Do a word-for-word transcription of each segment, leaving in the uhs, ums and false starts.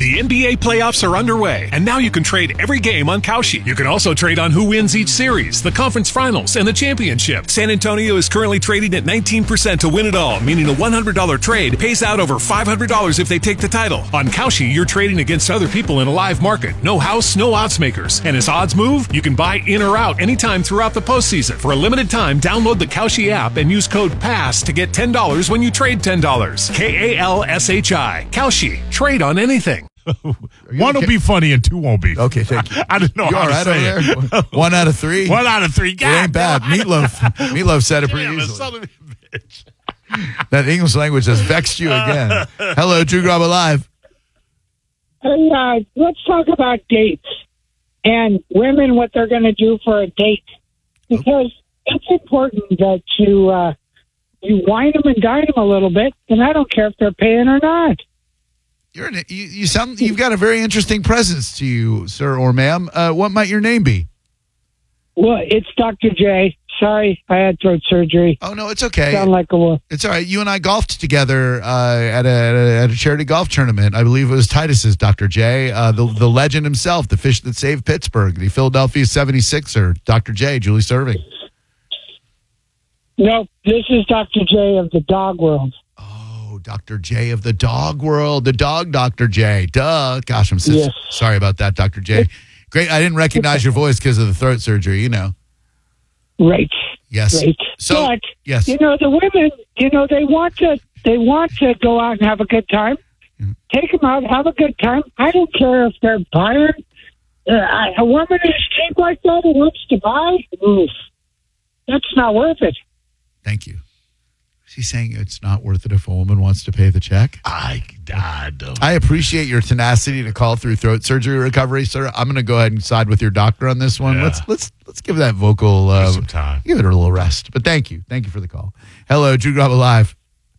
The N B A playoffs are underway, and now you can trade every game on Kalshi. You can also trade on who wins each series, the conference finals, and the championship. San Antonio is currently trading at nineteen percent to win it all, meaning a one hundred dollars trade pays out over five hundred dollars if they take the title. On Kalshi, you're trading against other people in a live market. No house, no odds makers. And as odds move, you can buy in or out anytime throughout the postseason. For a limited time, download the Kalshi app and use code PASS to get ten dollars when you trade ten dollars. K A L S H I. Kalshi. Trade on anything. One will be funny and two won't be. Okay, thank you. I, I didn't know you how all to right say over it. there? One out of three? One out of three. God, it ain't bad. Meatloaf. Meatloaf said it pretty Damn, easily. son of a bitch. That English language has vexed you again. Hello, Drew Graba Live. Hey, uh, let's talk about dates and women, what they're going to do for a date. Because it's important that you, uh, you wine them and dine them a little bit, and I don't care if they're paying or not. You're an, you, you sound you've got a very interesting presence to you, sir or ma'am. Uh, what might your name be? Well, it's Doctor J. Sorry, I had throat surgery. Oh no, it's okay. Sound like a wolf. It's all right. You and I golfed together uh, at, a, at, a, at a charity golf tournament. I believe it was Titus's, Doctor J, uh, the the legend himself, the fish that saved Pittsburgh, the Philadelphia seventy-sixer, Doctor J, Julie Serving. No, this is Doctor J of the dog world. Oh, Doctor J of the dog world, the dog Doctor J. Duh. Gosh, I'm so Yes. sorry about that, Doctor J. Great. I didn't recognize your voice because of the throat surgery, you know. Right. Yes. Right. So, but, yes. you know, the women, you know, they want to, they want to go out and have a good time. Mm-hmm. Take them out, have a good time. I don't care if they're buying. Uh, I- a woman is cheap like that who wants to buy. Oof. That's not worth it. Thank you. Is he saying it's not worth it if a woman wants to pay the check? I died. I appreciate your tenacity to call through throat surgery recovery, sir. I'm going to go ahead and side with your doctor on this one. Yeah. Let's let's let's give that vocal uh, some time. Give it a little rest. But thank you, thank you for the call. Hello, Drew Graba Live.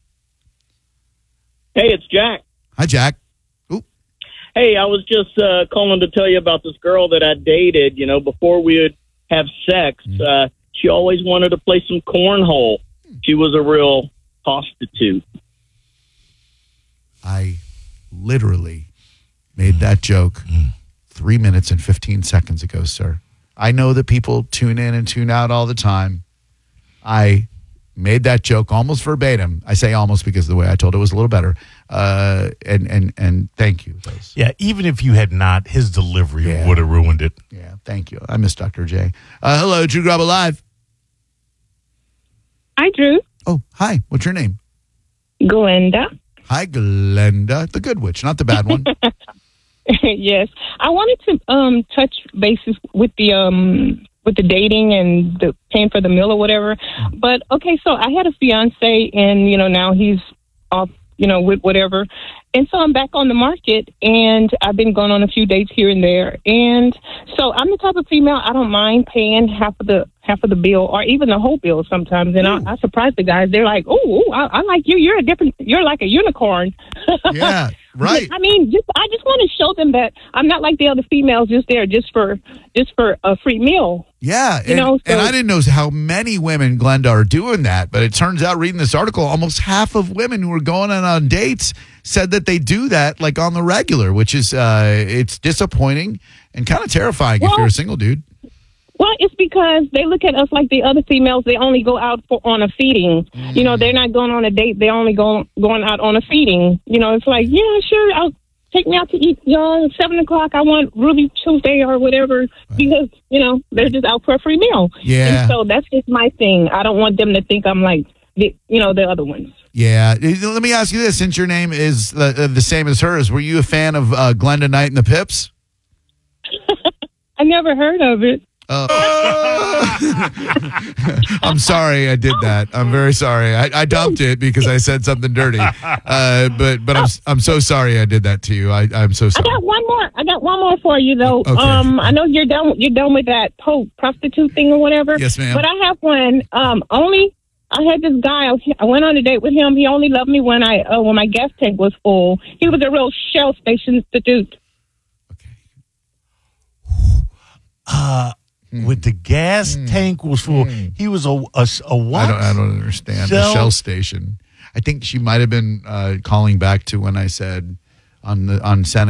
Hey, it's Jack. Hi, Jack. Ooh. Hey, I was just uh, calling to tell you about this girl that I dated. You know, before we would have sex, Mm. uh, she always wanted to play some cornhole. She was a real prostitute. I literally made that joke three minutes and fifteen seconds ago, sir. I know that people tune in and tune out all the time. I made that joke almost verbatim. I say almost because the way I told it was a little better. Uh, and, and, and thank you. Those. Yeah, even if you had not, his delivery Yeah. would have ruined it. Yeah, thank you. I miss Doctor J. Uh, hello, Drew Graba Live. Hi, Drew. Oh, hi. What's your name? Glenda. Hi, Glenda. The good witch, not the bad one. Yes. I wanted to um, touch bases with the um, with the dating and the paying for the meal or whatever. But, okay, so I had a fiance, and, you know, now he's off, you know, with whatever. And so I'm back on the market, and I've been going on a few dates here and there. And so I'm the type of female, I don't mind paying half of the half of the bill or even the whole bill sometimes. And I, I surprise the guys. They're like, oh, I, I like you. You're a different, you're like a unicorn. Yeah, right. I mean, just I just want to show them that I'm not like the other females just there just for just for a free meal. Yeah, You and, know, so- and I didn't know how many women, Glenda, are doing that. But it turns out, reading this article, almost half of women who are going on, on dates said that they do that like on the regular, which is uh, it's disappointing and kind of terrifying if Well- you're a single dude. Well, it's because they look at us like the other females. They only go out for on a feeding. Mm. You know, they're not going on a date. They only go going out on a feeding. You know, it's like, yeah, sure, I'll take me out to eat. Y'all, at seven o'clock. I want Ruby Tuesday or whatever because you know they're just out for a free meal. Yeah. And so that's just my thing. I don't want them to think I'm like the, you know, the other ones. Yeah. Let me ask you this: since your name is the, uh, the same as hers, were you a fan of uh, Glenda Knight and the Pips? I never heard of it. Uh, I'm sorry I did that. I'm very sorry. I, I dumped it because I said something dirty. Uh, but but I'm I'm so sorry I did that to you. I I'm so I sorry. got one more. I got one more for you though. Okay. Um, I know you're done. You're done with that whole prostitute thing or whatever. Yes, ma'am. But I have one. Um, only I had this guy. I went on a date with him. He only loved me when I uh, when my gas tank was full. He was a real Shell station dude. Uh, with the gas tank was full. He was a a, a what? I don't I don't understand Shell? the Shell station. I think she might have been uh, calling back to when I said on the on Senate.